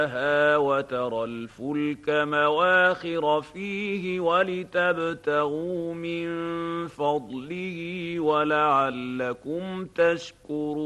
وترى الفلك مواخر فيه ولتبتغوا من فضله ولعلكم تشكرون